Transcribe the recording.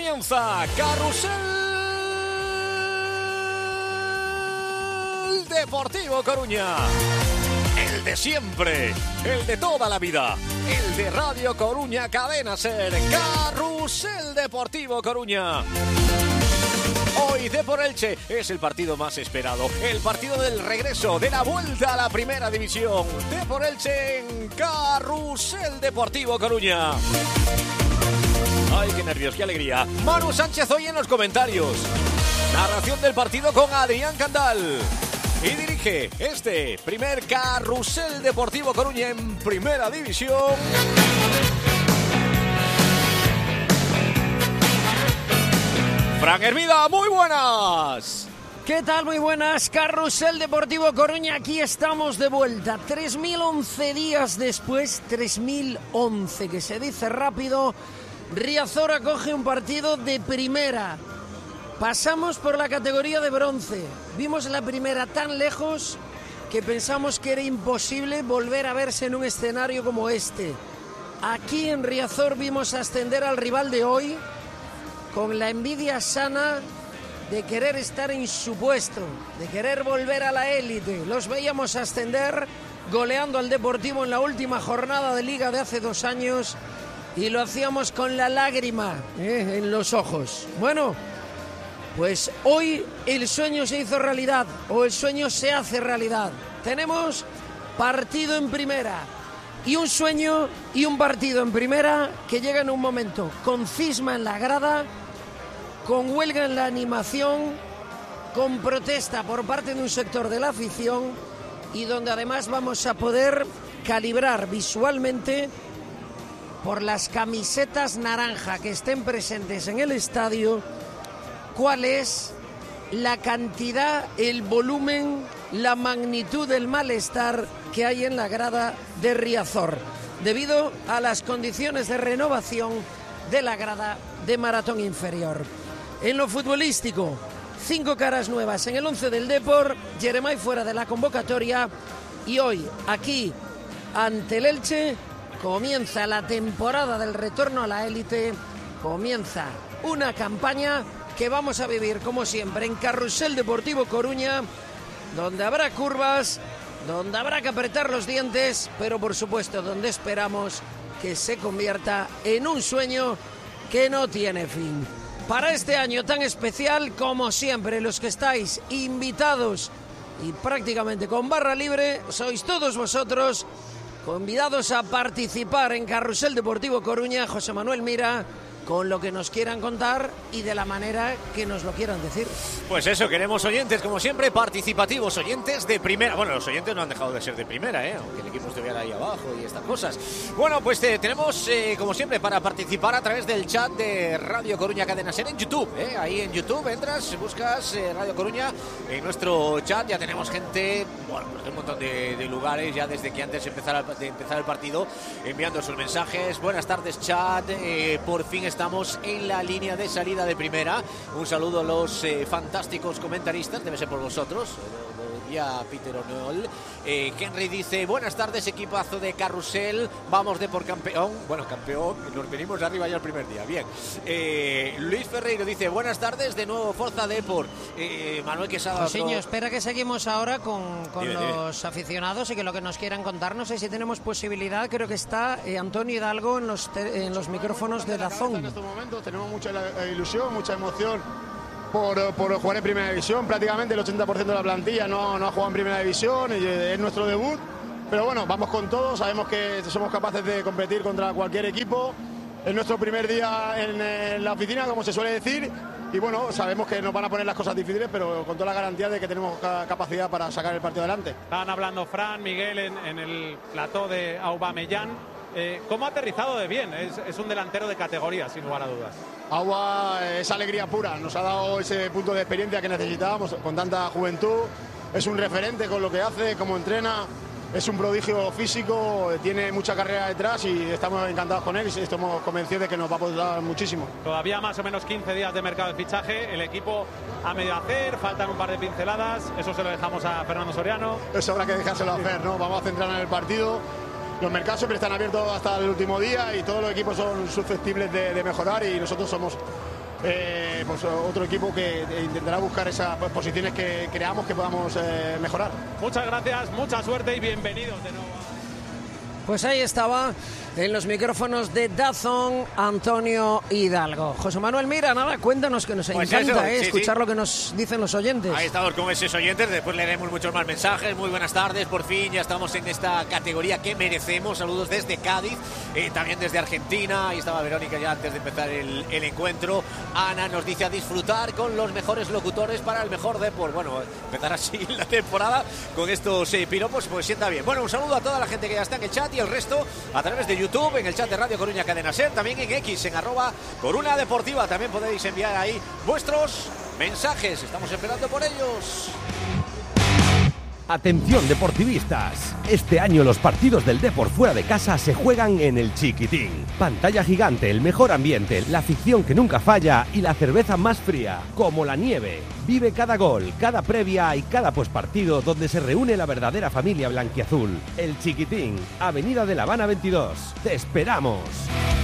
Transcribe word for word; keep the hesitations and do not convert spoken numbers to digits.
Comienza Carrusel Deportivo Coruña. El de siempre, el de toda la vida, el de Radio Coruña Cadena Ser. Carrusel Deportivo Coruña. Hoy Depor Elche es el partido más esperado, el partido del regreso, de la vuelta a la primera división. Depor Elche en Carrusel Deportivo Coruña. Ay, qué nervios, qué alegría. Manu Sánchez hoy en los comentarios. Narración del partido con Adrián Candal. Y dirige este primer Carrusel Deportivo Coruña en primera división. Fran Hermida, muy buenas. ¿Qué tal? Muy buenas. Carrusel Deportivo Coruña, aquí estamos de vuelta. tres mil once días después, tres mil once, que se dice rápido. Riazor acoge un partido de primera. Pasamos por la categoría de bronce. Vimos la primera tan lejos que pensamos que era imposible volver a verse en un escenario como este. Aquí en Riazor vimos ascender al rival de hoy con la envidia sana de querer estar en su puesto, de querer volver a la élite. Los veíamos ascender goleando al Deportivo en la última jornada de Liga de hace dos años y lo hacíamos con la lágrima eh, en los ojos. Bueno, pues hoy el sueño se hizo realidad, o el sueño se hace realidad. Tenemos partido en primera, y un sueño y un partido en primera que llega en un momento con cisma en la grada, con huelga en la animación, con protesta por parte de un sector de la afición, y donde además vamos a poder calibrar visualmente por las camisetas naranja que estén presentes en el estadio cuál es la cantidad, el volumen, la magnitud del malestar que hay en la grada de Riazor, debido a las condiciones de renovación de la grada de Maratón Inferior. En lo futbolístico, cinco caras nuevas en el once del Depor, Jeremai fuera de la convocatoria, y hoy, aquí, ante el Elche, comienza la temporada del retorno a la élite, comienza una campaña que vamos a vivir, como siempre, en Carrusel Deportivo Coruña, donde habrá curvas, donde habrá que apretar los dientes, pero por supuesto donde esperamos que se convierta en un sueño que no tiene fin. Para este año tan especial, como siempre, los que estáis invitados y prácticamente con barra libre, sois todos vosotros convidados a participar en Carrusel Deportivo Coruña. José Manuel Mira, con lo que nos quieran contar y de la manera que nos lo quieran decir. Pues eso, queremos oyentes, como siempre, participativos, oyentes de primera. Bueno, los oyentes no han dejado de ser de primera, ¿eh? Aunque el equipo estuviera ahí abajo y estas cosas. Bueno, pues eh, tenemos, eh, como siempre, para participar a través del chat de Radio Coruña Cadena Ser en YouTube, ¿eh? Ahí en YouTube entras, buscas eh, Radio Coruña, en nuestro chat ya tenemos gente, bueno, pues de un montón de, de lugares, ya desde que antes empezara, de empezar el partido, enviando sus mensajes. Buenas tardes, chat, eh, por fin estamos en la línea de salida de primera. Un saludo a los eh, fantásticos comentaristas, debe ser por vosotros. Ya Peter O'Neill. Eh, Henry dice: buenas tardes, equipazo de Carrusel. Vamos de por campeón. Bueno, campeón, nos venimos arriba ya el primer día. Bien. Eh, Luis Ferreiro dice: buenas tardes, de nuevo Forza Depor. Eh, Manuel Quesada. Josiño, otro... espera que seguimos ahora con, con dime, los dime. aficionados y que lo que nos quieran contar. No sé si tenemos posibilidad. Creo que está eh, Antonio Hidalgo en los, te, en los micrófonos de Dazón. En estos momentos tenemos mucha ilusión, mucha emoción Por, por jugar en primera división. Prácticamente el ochenta por ciento de la plantilla no, no ha jugado en primera división y es nuestro debut, pero bueno, vamos con todo, sabemos que somos capaces de competir contra cualquier equipo. Es nuestro primer día en, en la oficina, como se suele decir, y bueno, sabemos que nos van a poner las cosas difíciles, pero con toda la garantía de que tenemos capacidad para sacar el partido adelante. Estaban hablando Fran, Miguel en, en el plató de Aubameyang. Eh, ¿Cómo ha aterrizado de bien? Es, es un delantero de categoría, sin lugar a dudas. Agua es alegría pura, nos ha dado ese punto de experiencia que necesitábamos con tanta juventud. Es un referente con lo que hace, cómo entrena, es un prodigio físico, tiene mucha carrera detrás y estamos encantados con él y estamos convencidos de que nos va a poder dar muchísimo. Todavía más o menos quince días de mercado de fichaje, el equipo a medio hacer, faltan un par de pinceladas, eso se lo dejamos a Fernando Soriano. Eso habrá que dejárselo hacer, ¿no? Vamos a centrarnos en el partido. Los mercados siempre están abiertos hasta el último día y todos los equipos son susceptibles de, de mejorar y nosotros somos eh, pues otro equipo que intentará buscar esas posiciones que creamos que podamos eh, mejorar. Muchas gracias, mucha suerte y bienvenidos de nuevo. Pues ahí estaba, en los micrófonos de DAZN, Antonio Hidalgo. José Manuel Mira, nada, cuéntanos, que nos Pues encanta eso, eh, sí, escuchar sí. lo que nos dicen los oyentes. Ahí estamos con esos oyentes, después leeremos muchos más mensajes. Muy buenas tardes, por fin ya estamos en esta categoría que merecemos. Saludos desde Cádiz, eh, también desde Argentina. Ahí estaba Verónica ya antes de empezar el, el encuentro. Ana nos dice a disfrutar con los mejores locutores para el mejor deporte. Bueno, empezar así la temporada con estos eh, piropos, pues sienta bien. Bueno, un saludo a toda la gente que ya está en el chat y el resto a través de YouTube, en el chat de Radio Coruña Cadena Ser, también en X, en arroba Coruna Deportiva. También podéis enviar ahí vuestros mensajes. Estamos esperando por ellos. Atención deportivistas, este año los partidos del Depor fuera de casa se juegan en el Chiquitín. Pantalla gigante, el mejor ambiente, la afición que nunca falla y la cerveza más fría, como la nieve. Vive cada gol, cada previa y cada pospartido donde se reúne la verdadera familia blanquiazul. El Chiquitín, Avenida de La Habana veintidós. ¡Te esperamos!